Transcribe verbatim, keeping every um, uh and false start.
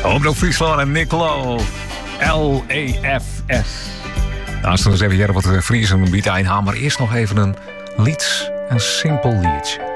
Omroep Friesland en Niccolo. L E F S. Nou, als we eens even hier wat Friesen biedt aan, maar eerst nog even een lied. Een simpel liedje.